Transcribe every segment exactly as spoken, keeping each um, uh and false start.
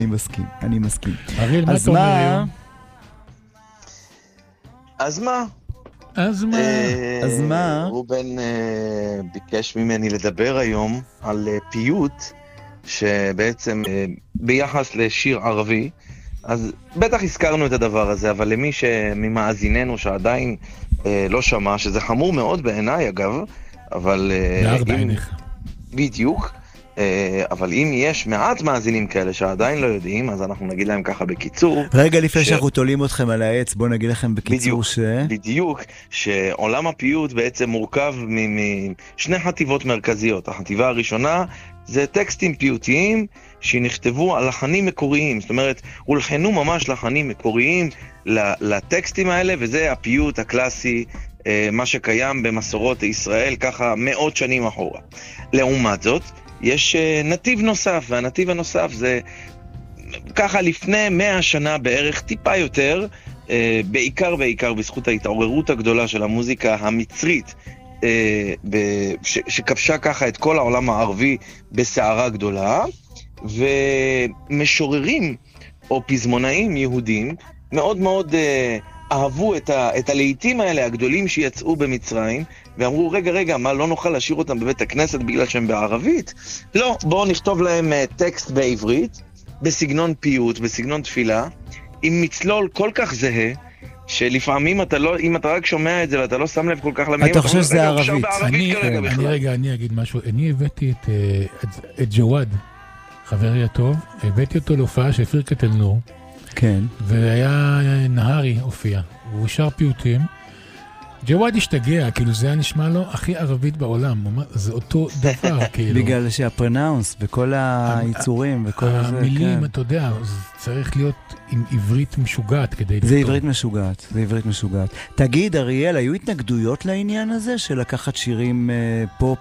אני מסכים, אני מסכים. אריאל, מה אז אתה אומר מה? היום? אז מה? אז מה? אה, אז מה? רובן אה, ביקש ממני לדבר היום על אה, פיוט שבעצם אה, ביחס לשיר ערבי. אז בטח הזכרנו את הדבר הזה, אבל למי שממאזיננו שעדיין אה, לא שמע, שזה חמור מאוד בעיניי אגב, אבל אה, בער אם- בעיניך. בדיוק, אה, אבל אם יש מעט מאזינים כאלה שעדיין לא יודעים, אז אנחנו נגיד להם ככה בקיצור. רגע לפני ש- שאנחנו תולים אתכם על העץ, בואו נגיד לכם בקיצור בדיוק. ש... בדיוק, שעולם הפיוט בעצם מורכב מ- משני חטיבות מרכזיות. החטיבה הראשונה זה טקסטים פיוטיים שנכתבו על לחנים מקוריים, זאת אומרת, הולחנו ממש לחנים מקוריים ל- לטקסטים האלה, וזה הפיוט הקלאסי, אה, מה שקיים במסורות ישראל ככה מאות שנים אחורה. לעומת זאת, יש אה, נתיב נוסף, והנתיב הנוסף זה ככה לפני מאה שנה בערך, טיפה יותר, אה, בעיקר בעיקר בזכות ההתעוררות הגדולה של המוזיקה המצרית, אה, ב- ש- שכבשה ככה את כל העולם הערבי בסערה גדולה, ומשוררים או פזמונאים יהודים מאוד מאוד אה, אהבו את, ה- את הלהיטים האלה הגדולים שיצאו במצרים, ואמרו רגע רגע, מה לא נוכל לשיר אותם בבית הכנסת בגלל שהם בערבית? לא, בואו נכתוב להם אה, טקסט בעברית, בסגנון פיוט, בסגנון תפילה, עם מצלול כל כך זהה, שלפעמים אתה לא, אם אתה רק שומע את זה ואתה לא שם לב כל כך למילים, אתה חושב אומר, שזה רגע, אפשר ערבית. בערבית אני, כרגע אני בכלל. רגע, אני אגיד משהו. אני הבאתי את, אה, את, את ג'וואד, חברי הטוב, הבאתי אותו להופעה של פירקת אל-נור, כן. והיה נהרי הופיע, והוא שר פיוטים. ג'וואד השתגע, כאילו זה היה נשמע לו הכי ערבית בעולם, הוא אמר, זה אותו דבר, כאילו. בגלל שהפרנאונס וכל היצורים וכל זה, המילים, כן. אתה יודע, זה צריך להיות עם עברית משוגעת כדי זה לכתוב. עברית משוגעת, זה עברית משוגעת. תגיד, אריאל, היו התנגדויות לעניין הזה של לקחת שירים אה, פופ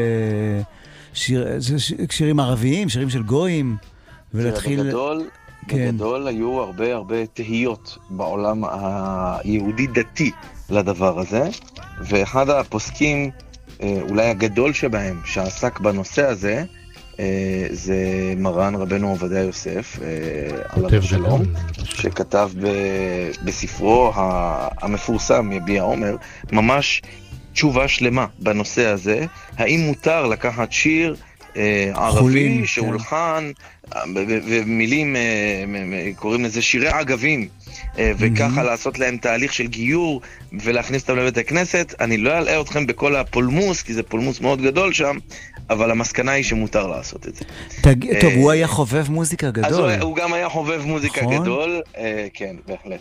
ושירים ערביים, שירים של גויים, ולהתחיל... בגדול, כן. בגדול היו הרבה הרבה תהיות בעולם היהודי דתי לדבר הזה, ואחד הפוסקים, אה, אולי הגדול שבהם, שעסק בנושא הזה, אה, זה מרן רבנו עובדיה יוסף, אה, עליו כותב השלום, גדול. שכתב ב- בספרו ה- המפורסם יביע עומר, ממש תשובה שלמה בנושא הזה, האם מותר לקחת שיר אה, חולים, ערבי כן. שהולחן, אה, ו- ו- ומילים, אה, מ- מ- קוראים לזה שירי עגבים, אה, וככה לעשות להם תהליך של גיור ולהכניס אותם לבית הכנסת. אני לא אלאה אתכם בכל הפולמוס, כי זה פולמוס מאוד גדול שם, אבל המסקנה היא שמותר לעשות את זה. תג... אה, טוב, הוא היה חובב מוזיקה אז גדול. הוא, הוא גם היה חובב מוזיקה נכון. גדול, אה, כן, בהחלט.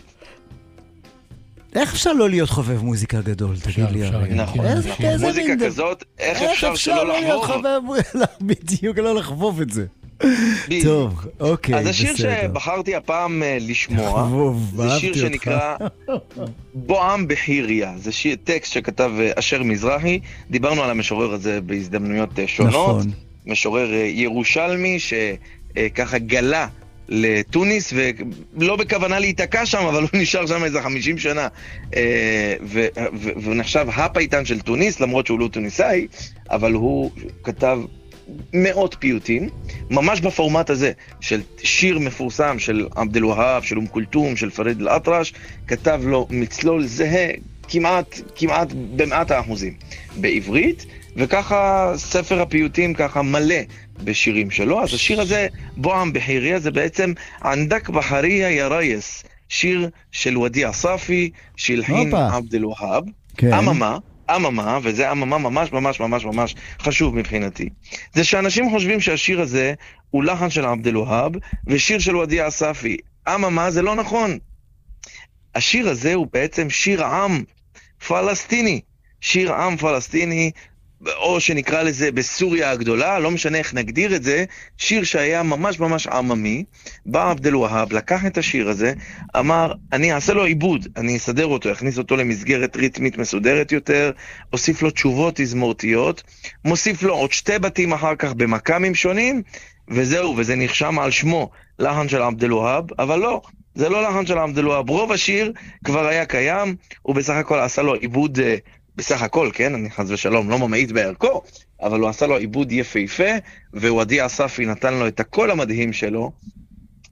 איך אפשר לא להיות חובב מוזיקה גדול, תגיד לי, אפשר, אריאל? נכון, איזה- נכון. איזה מוזיקה מין דבר- כזאת, איך איך אפשר שלא להיות לחבור? חובב מוזיקה? בדיוק, לא לחבוב את זה. בדיוק. טוב, אוקיי, אז השיר בסדר. שבחרתי הפעם אה, לשמוע, חבוב, זה אהבתי שיר אותך. שנקרא בועם בחיריה. זה שיר, טקסט שכתב אה, אשר מזרחי. דיברנו על המשורר הזה בהזדמנויות אה, שונות. נכון. משורר אה, ירושלמי שככה גלה לטוניס, ולא בכוונה להיתקע שם, אבל הוא נשאר שם איזה חמישים שנה, אה, ו- ו- והוא נחשב הפייטן של טוניס, למרות שהוא לא טוניסאי, אבל הוא כתב מאות פיוטים, ממש בפורמט הזה, של שיר מפורסם של עבד אל-והאב, של אום כולתום, של פריד אל-אטרש, כתב לו מצלול זהה כמעט, כמעט במאת האחוזים בעברית, וככה ספר הפיוטים ככה מלא בשירים שלו. אז השיר הזה, בועם בחיריה, זה בעצם ענדק בחריה יא רייס, שיר של ודיע סאפי, שהלחין הופה. עבד אל-והאב. כן. אממה, אממה, וזה אממה ממש ממש ממש ממש חשוב מבחינתי, זה שאנשים חושבים שהשיר הזה הוא לחן של עבד אל-והאב ושיר של ודיע סאפי. אממה, זה לא נכון. השיר הזה הוא בעצם שיר עם פלסטיני, שיר עם פלסטיני, או שנקרא לזה בסוריה הגדולה, לא משנה איך נגדיר את זה, שיר שהיה ממש ממש עממי. בא עבד אל-והאב, לקח את השיר הזה, אמר, אני אעשה לו עיבוד, אני אסדר אותו, אכניס אותו למסגרת ריתמית מסודרת יותר, אוסיף לו תשובות תזמורתיות, מוסיף לו עוד שתי בתים אחר כך במקאמים שונים, וזהו, וזה נחשם על שמו לחן של עבד אל-והאב, אבל לא, זה לא לחן של עבד אל-והאב. רוב השיר כבר היה קיים, הוא בסך הכל עשה לו עיבוד, בסך הכל, כן, אני חס ושלום לא ממעיט בערכו, אבל הוא עשה לו עיבוד יפהפה, וודיע סאפי נתן לו את הקול המדהים שלו,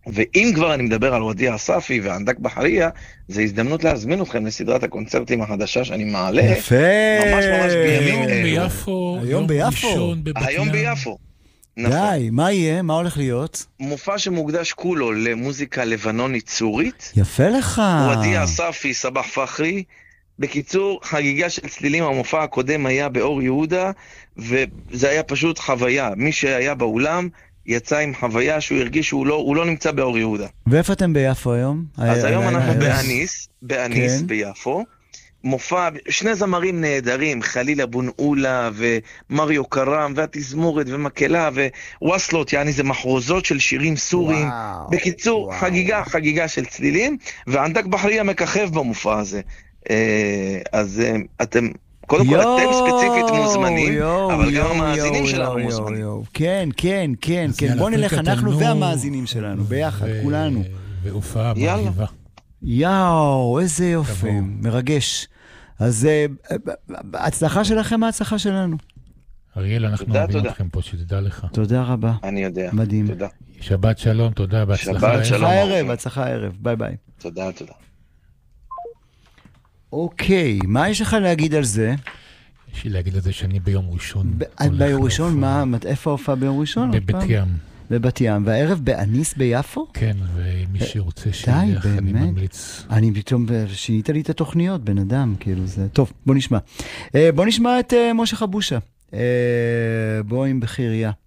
ואם כבר אני מדבר על ודיה אספי ואנדק בחריה, זו הזדמנות להזמין אתכם לסדרת הקונצרטים החדשה שאני מעלה. יפה. ממש ממש בימים היום אלו. ביפו, היום יום ביפו. ראשון בבת ים. היום ביפו. נכון. די, מה יהיה? מה הולך להיות? מופע שמוקדש כולו למוזיקה לבנונית צורית. יפה לך. ודיה אספי, סבח פחרי. בקיצור, חגיגה של צלילים, המופע הקודם היה באור יהודה, וזה היה פשוט חוויה. מי שהיה באולם יצא עם חוויה שהוא הרגיש שהוא לא, הוא לא נמצא באור יהודה. ואיפה אתם ביפו היום? אז היום הלילה, אנחנו הערב? באניס, באניס כן. ביפו. מופע, שני זמרים נהדרים, חלילה בונאולה ומריו קרם והתזמורת ומקלה וווסלות, יעני זה מחרוזות של שירים סוריים. וואו, בקיצור, וואו. חגיגה, חגיגה של צלילים, ואנדק בחריה מככב במופע הזה. אה, אז אה, אתם, קודם כל יואו, אתם ספציפית מוזמנים, יואו, אבל גם יואו, המאזינים יואו, שלנו יואו, מוזמנים. יואו. כן, כן, כן, אז כן. יאללה, בוא נלך פרקת אנחנו הנור, והמאזינים שלנו, ביחד, ו- כולנו. והופעה יאללה. מרהיבה. יואו, איזה יופי, תבואו. מרגש. אז אה, הצלחה שלכם, ההצלחה שלנו. אריאל, אנחנו תודה, אוהבים תודה. אתכם פה, שתדע לך. תודה רבה. אני יודע. מדהים. תודה. שבת שלום, תודה, בהצלחה. שבת הערב. שלום. הצלחה הערב, אורחים. הצלחה הערב. ביי ביי. תודה, תודה. אוקיי, מה יש לך להגיד על זה? יש לי להגיד לזה שאני ביום ראשון. ב- הולך ביום ראשון, להופעה. מה, איפה ההופעה ביום ראשון? עוד בבת פעם? ים. בבת ים. והערב באניס ביפו? כן, ומי שרוצה די, שילך, אני באמת? ממליץ. אני פתאום, שינית לי את התוכניות, בן אדם, כאילו זה... טוב, בוא נשמע. אה, בוא נשמע את אה, משה חבושה. אה, בוא עם בחירייה.